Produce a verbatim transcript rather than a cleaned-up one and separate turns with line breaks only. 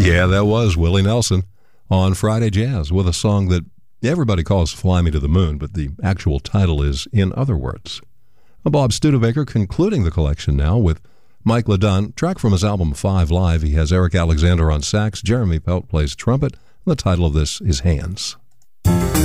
Yeah, that was Willie Nelson on Friday Jazz with a song that everybody calls Fly Me to the Moon, but the actual title is In Other Words. Bob Studebaker concluding the collection now with Mike LeDun, track from his album Five Live. He has Eric Alexander on sax, Jeremy Pelt plays trumpet, and the title of this is Hands.